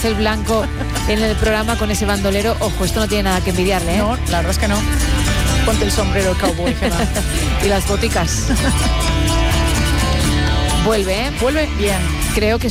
el blanco en el programa con ese bandolero, ojo, esto no tiene nada que envidiarle, ¿eh? No, la verdad es que no. Ponte el sombrero cowboy, Gemma. Y las boticas. Vuelve, ¿eh? Vuelve bien. Creo que